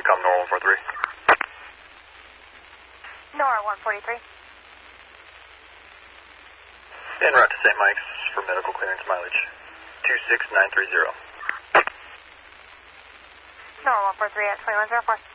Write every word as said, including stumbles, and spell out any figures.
Intercom Nora one forty-three. Nora one forty-three. En route to Saint Mike's for medical clearance mileage. two six nine three zero. Nora one forty-three at twenty-one zero four.